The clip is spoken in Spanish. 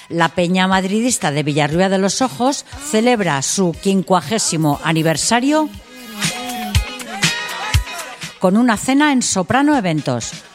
La Peña Madridista de Villarrúa de los Ojos celebra su 50º aniversario con una cena en Soprano Eventos.